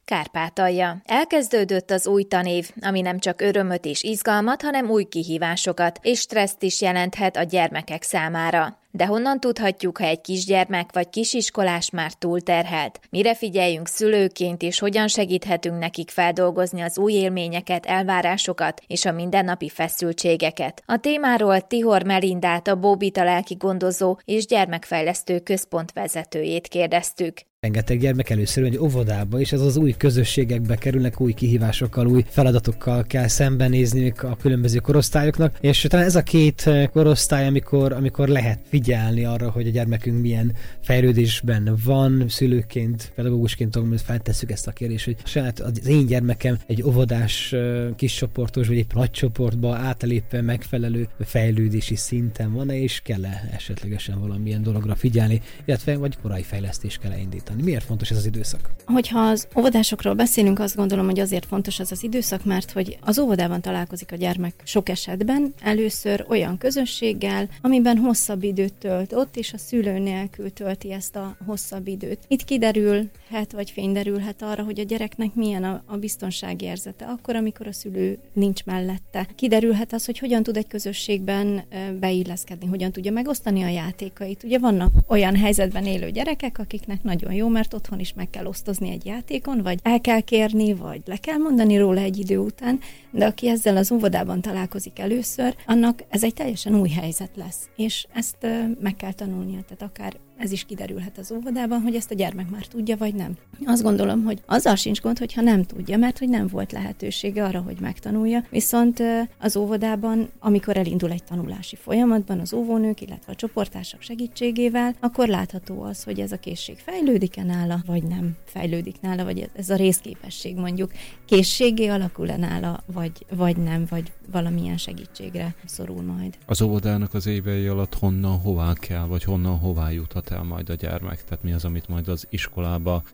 Kárpátalja. Elkezdődött az új tanév, ami nem csak örömöt és izgalmat, hanem új kihívásokat és stresszt is jelenthet a gyermekek számára. De honnan tudhatjuk, ha egy kisgyermek vagy kisiskolás már túlterhelt? Mire figyeljünk szülőként, és hogyan segíthetünk nekik feldolgozni az új élményeket, elvárásokat és a mindennapi feszültségeket? A témáról Tihor Melindát, a Bóbita lelki gondozó és gyermekfejlesztő központ vezetőjét kérdeztük. Rengeteg gyermek először egy óvodába, és ez az új közösségekbe kerülnek, új kihívásokkal, új feladatokkal kell szembenézniük a különböző korosztályoknak, és talán ez a két korosztály, amikor lehet figyelni arra, hogy a gyermekünk milyen fejlődésben van, szülőként, pedagógusként feltesszük ezt a kérdést, hogy saját az én gyermekem egy óvodás kiscsoportos, vagy éppen nagy csoportba átlépve megfelelő fejlődési szinten van-e, és kell-e esetlegesen valamilyen dologra figyelni, illetve vagy korai fejlesztést kell indítani. Miért fontos ez az időszak? Hogyha az óvodásokról beszélünk, azt gondolom, hogy azért fontos ez az időszak, mert hogy az óvodában találkozik a gyermek sok esetben először olyan közösséggel, amiben hosszabb időt tölt ott, és a szülő nélkül tölti ezt a hosszabb időt. Itt kiderülhet, vagy fényderülhet arra, hogy a gyereknek milyen a biztonsági érzete, akkor, amikor a szülő nincs mellette. Kiderülhet az, hogy hogyan tud egy közösségben beilleszkedni, hogyan tudja megosztani a játékait. Ugye vannak olyan helyzetben élő gyerekek, akiknek nagyon jó, mert otthon is meg kell osztozni egy játékon, vagy el kell kérni, vagy le kell mondani róla egy idő után, de aki ezzel az óvodában találkozik először, annak ez egy teljesen új helyzet lesz, és ezt meg kell tanulnia, tehát akár ez is kiderülhet az óvodában, hogy ezt a gyermek már tudja, vagy nem. Azt gondolom, hogy azzal sincs gond, hogyha nem tudja, mert hogy nem volt lehetősége arra, hogy megtanulja, viszont az óvodában, amikor elindul egy tanulási folyamatban az óvónők, illetve a csoporttársak segítségével, akkor látható az, hogy ez a készség fejlődik-e nála, vagy nem fejlődik nála, vagy ez a részképesség mondjuk készségé alakul-e nála, vagy nem, vagy valamilyen segítségre szorul majd. Az óvodának az évei alatt honnan hová kell, vagy honnan hová juthat el majd a gyermek? Tehát mi az, amit majd az iskolába,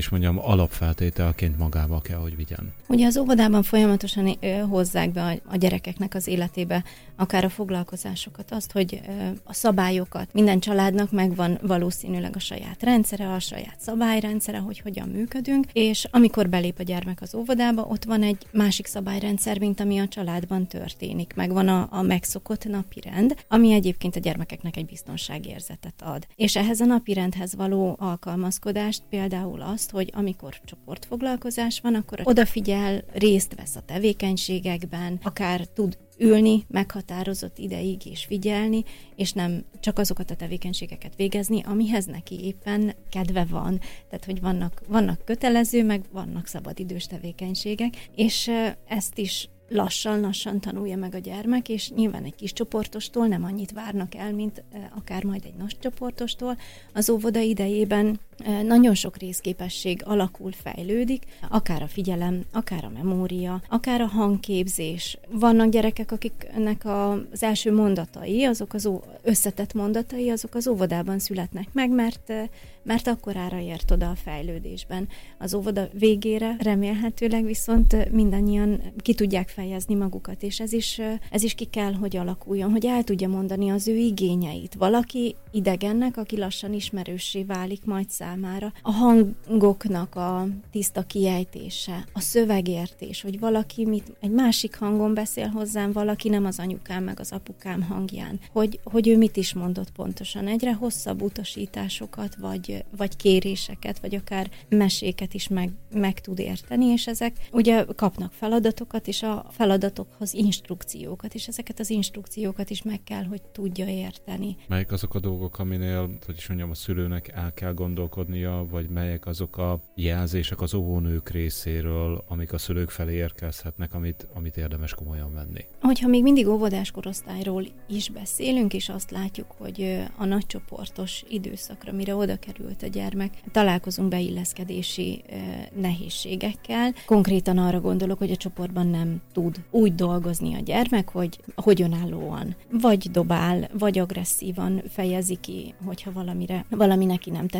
alapfeltételként magába kell, hogy vigyen? Ugye az óvodában folyamatosan hozzák be a gyerekeknek az életébe akár a foglalkozásokat, azt, hogy a szabályokat, minden családnak megvan valószínűleg a saját rendszere, a saját szabályrendszere, hogy hogyan működünk, és amikor belép a gyermek az óvodába, ott van egy másik szabályrendszer, mint ami a családban történik. Megvan a megszokott napirend, ami egyébként a gyermekeknek egy biztonságérzetet ad. És ehhez a napirendhez való alkalmazkodást például azt, hogy amikor csoportfoglalkozás van, akkor odafigyel, részt vesz a tevékenységekben, akár tud ülni meghatározott ideig és figyelni, és nem csak azokat a tevékenységeket végezni, amihez neki éppen kedve van. Tehát, hogy vannak kötelező, meg vannak szabadidős tevékenységek, és ezt is lassan tanulja meg a gyermek, és nyilván egy kis csoportostól nem annyit várnak el, mint akár majd egy nagy csoportostól. Az óvoda idejében nagyon sok részképesség alakul, fejlődik, akár a figyelem, akár a memória, akár a hangképzés. Vannak gyerekek, akiknek az első mondatai, azok az összetett mondatai, azok az óvodában születnek meg, mert akkorára ért oda a fejlődésben. Az óvoda végére remélhetőleg viszont mindannyian ki tudják fejezni magukat, és ez is ki kell, hogy alakuljon, hogy el tudja mondani az ő igényeit. Valaki idegennek, aki lassan ismerőssé válik majd számára. A hangoknak a tiszta kiejtése, a szövegértés, hogy valaki egy másik hangon beszél hozzám, valaki nem az anyukám meg az apukám hangján, hogy ő mit is mondott pontosan. Egyre hosszabb utasításokat, vagy kéréseket, vagy akár meséket is meg tud érteni, és ezek ugye kapnak feladatokat, és a feladatokhoz instrukciókat, és ezeket az instrukciókat is meg kell, hogy tudja érteni. Melyek azok a dolgok, aminél, a szülőnek el kell gondolkodnia, vagy melyek azok a jelzések az óvónők részéről, amik a szülők felé érkezhetnek, amit érdemes komolyan venni? Hogyha még mindig óvodás korosztályról is beszélünk, és azt látjuk, hogy a nagycsoportos időszakra, mire oda került a gyermek, találkozunk beilleszkedési nehézségekkel. Konkrétan arra gondolok, hogy a csoportban nem tud úgy dolgozni a gyermek, hogy önállóan vagy dobál, vagy agresszívan fejezi ki, hogyha valami neki nem tetszik, vagy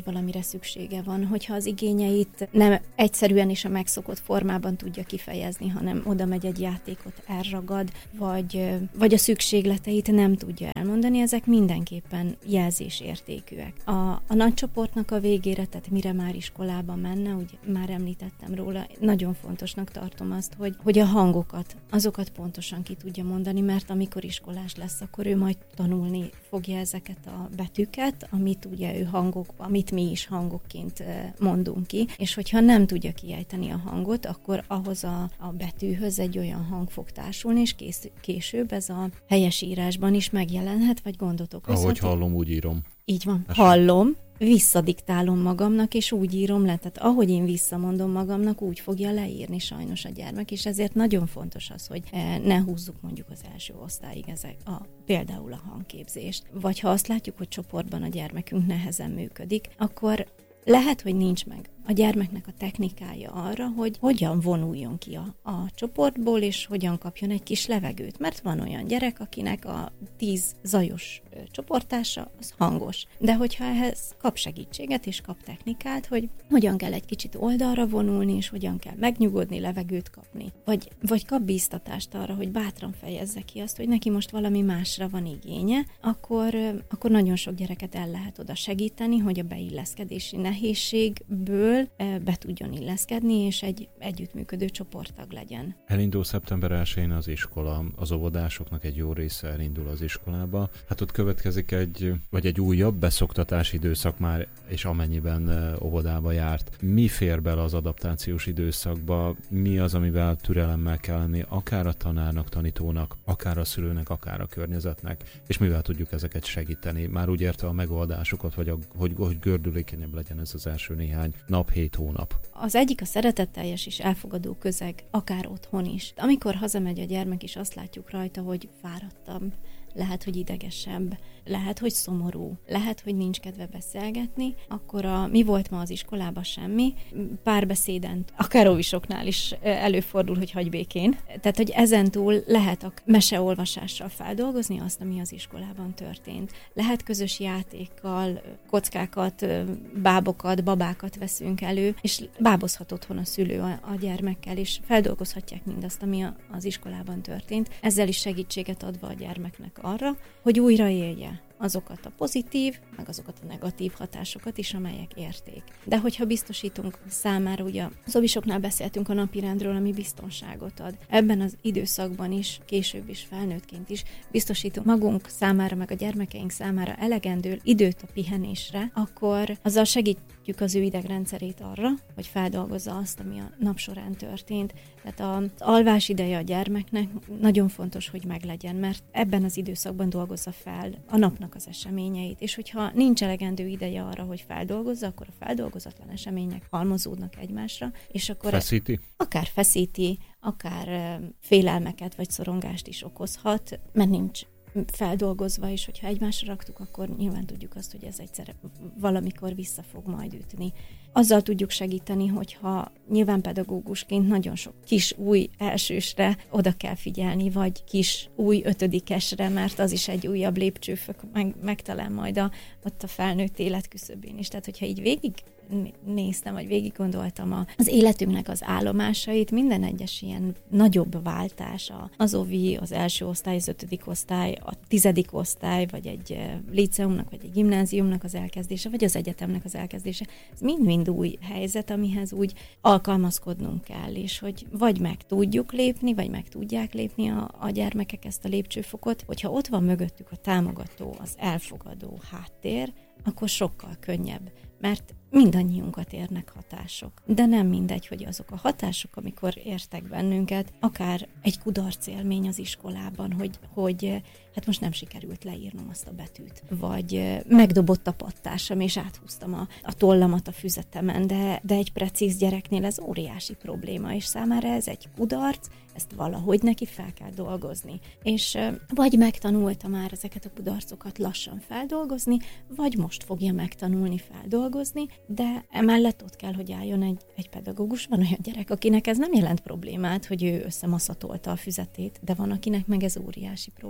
valamire szüksége van, hogyha az igényeit nem egyszerűen és a megszokott formában tudja kifejezni, hanem oda megy egy játékot, elragad, vagy a szükségleteit nem tudja elmondani, ezek mindenképpen jelzésértékűek. A nagy csoportnak a végére, tehát mire már iskolába menne, ugye már említettem róla, nagyon fontosnak tartom azt, hogy a hangokat, azokat pontosan ki tudja mondani, mert amikor iskolás lesz, akkor ő majd tanulni fogja ezeket a betűket, amit ugye ő amit mi is hangokként mondunk ki, és hogyha nem tudja kiejteni a hangot, akkor ahhoz a betűhöz egy olyan hang fog társulni, és később ez a helyesírásban is megjelenhet, vagy gondot okozhat. Ahogy hallom, úgy írom. Így van. Hallom, visszadiktálom magamnak, és úgy írom le. Tehát ahogy én visszamondom magamnak, úgy fogja leírni sajnos a gyermek, és ezért nagyon fontos az, hogy ne húzzuk mondjuk az első osztályig például a hangképzést. Vagy ha azt látjuk, hogy csoportban a gyermekünk nehezen működik, akkor lehet, hogy nincs meg a gyermeknek a technikája arra, hogy hogyan vonuljon ki a csoportból, és hogyan kapjon egy kis levegőt. Mert van olyan gyerek, akinek a 10 zajos csoporttársa, az hangos. De hogyha ehhez kap segítséget, és kap technikát, hogy hogyan kell egy kicsit oldalra vonulni, és hogyan kell megnyugodni, levegőt kapni. Vagy kap bíztatást arra, hogy bátran fejezze ki azt, hogy neki most valami másra van igénye, akkor nagyon sok gyereket el lehet oda segíteni, hogy a beilleszkedési nehézségből be tudjon illeszkedni, és egy együttműködő csoporttag legyen. Elindul szeptember 1-én az iskola, az óvodásoknak egy jó része elindul az iskolába. Hát ott következik egy újabb beszoktatási időszak már, és amennyiben óvodába járt. Mi fér bele az adaptációs időszakba? Mi az, amivel türelemmel kell lenni, akár a tanárnak, tanítónak, akár a szülőnek, akár a környezetnek, és mivel tudjuk ezeket segíteni? Már úgy érte a megoldásokat, vagy hogy gördülékenyebb legyen ez az első néhány nap, 7 hónap. Az egyik a szeretetteljes és elfogadó közeg, akár otthon is. Amikor hazamegy a gyermek, és azt látjuk rajta, hogy fáradtabb, lehet, hogy idegesebb, lehet, hogy szomorú, lehet, hogy nincs kedve beszélgetni, akkor mi volt ma az iskolában semmi, párbeszéden, akár óvisoknál is előfordul, hogy hagy békén. Tehát, hogy ezentúl lehet a meseolvasással feldolgozni azt, ami az iskolában történt. Lehet közös játékkal, kockákat, bábokat, babákat veszünk elő, és bábozhat otthon a szülő a gyermekkel, és feldolgozhatják mindazt, ami az iskolában történt, ezzel is segítséget adva a gyermeknek arra, hogy újra élje azokat a pozitív, meg azokat a negatív hatásokat is, amelyek érték. De hogyha biztosítunk számára, ugye az óvisoknál beszéltünk a napirendről, ami biztonságot ad. Ebben az időszakban is, később is, felnőttként is biztosítunk magunk számára, meg a gyermekeink számára elegendő időt a pihenésre, akkor azzal segítjük az ő idegrendszerét arra, hogy feldolgozza azt, ami a nap során történt. Tehát az alvás ideje a gyermeknek nagyon fontos, hogy meglegyen, mert ebben az időszakban dolgozza fel a napnak az eseményeit, és hogyha nincs elegendő ideje arra, hogy feldolgozza, akkor a feldolgozatlan események halmozódnak egymásra, és akkor akár feszíti, akár félelmeket vagy szorongást is okozhat, mert nincs feldolgozva, és hogyha egymásra raktuk, akkor nyilván tudjuk azt, hogy ez egyszer valamikor vissza fog majd ütni. Azzal tudjuk segíteni, hogyha nyilván pedagógusként nagyon sok kis új elsősre oda kell figyelni, vagy kis új 5-esre, mert az is egy újabb lépcsőfok megtalál majd ott a felnőtt élet küszöbén is. Tehát, hogyha így végignéztem, vagy végig gondoltam az életünknek az állomásait, minden egyes ilyen nagyobb váltás, az óvi, az első osztály, az 5. osztály, a 10. osztály, vagy egy líceumnak, vagy egy gimnáziumnak az elkezdése, vagy az egyetemnek az elkezdése, ez mind új helyzet, amihez úgy alkalmazkodnunk kell, és hogy vagy meg tudjuk lépni, vagy meg tudják lépni a gyermekek ezt a lépcsőfokot, hogyha ott van mögöttük a támogató, az elfogadó háttér, akkor sokkal könnyebb, mert mindannyiunkat érnek hatások. De nem mindegy, hogy azok a hatások, amikor értek bennünket, akár egy kudarc élmény az iskolában, hogy hát most nem sikerült leírnom azt a betűt, vagy megdobott a pattársam, és áthúztam a tollamat a füzetemen, de egy precíz gyereknél ez óriási probléma, és számára ez egy kudarc, ezt valahogy neki fel kell dolgozni. És vagy megtanulta már ezeket a kudarcokat lassan feldolgozni, vagy most fogja megtanulni feldolgozni, de emellett ott kell, hogy álljon egy pedagógus. Van olyan gyerek, akinek ez nem jelent problémát, hogy ő összemaszatolta a füzetét, de van, akinek meg ez óriási probléma.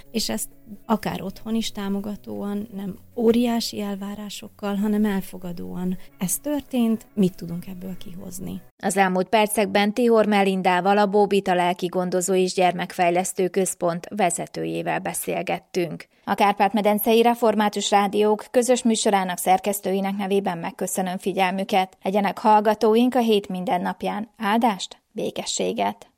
és ezt akár otthon is támogatóan, nem óriási elvárásokkal, hanem elfogadóan. Ez történt, mit tudunk ebből kihozni? Az elmúlt percekben Tihor Melindával, a Bóbita Lelkigondozó és Gyermekfejlesztő Központ vezetőjével beszélgettünk. A Kárpát-medencei Református Rádiók közös műsorának szerkesztőinek nevében megköszönöm figyelmüket. Legyenek hallgatóink a hét minden napján. Áldást, békességet!